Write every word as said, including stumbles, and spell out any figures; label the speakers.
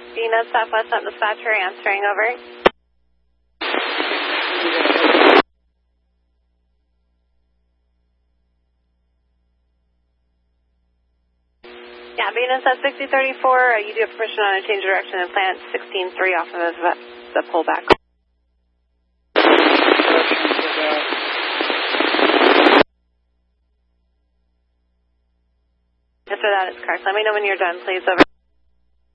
Speaker 1: Venus Southwest Up Dispatcher answering over. Yeah, Venus at sixty thirty-four, uh, you do have permission on a change of direction and plant sixteen three off of the, the pullback. After that, it's correct. Let me know when you're done, please. Over.